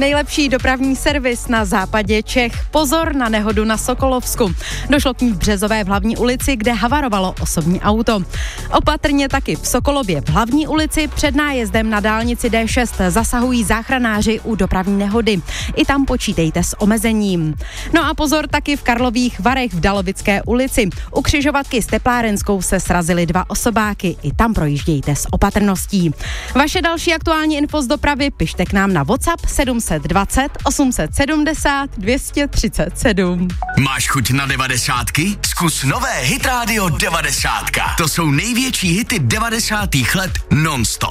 nejlepší dopravní servis na západě Čech. Pozor na nehodu na Sokolovsku. Došlo k ní v Březové v Hlavní ulici, kde havarovalo osobní auto. Opatrně taky v Sokolově v Hlavní ulici před nájezdem na dálnici D6 zasahují záchranáři u dopravní nehody. I tam počítejte s omezením. No a pozor taky v Karlových Varech v Dalovické ulici. U křižovatky s Teplárenskou se srazily 2 osobáky. I tam projíždějte s opatrností. Vaše další aktuální info z dopravy pište k nám na WhatsApp 720 870 237. Máš chuť na 90ky? Zkus nové Hit Radio 90. To jsou největší hity 90. let non-stop.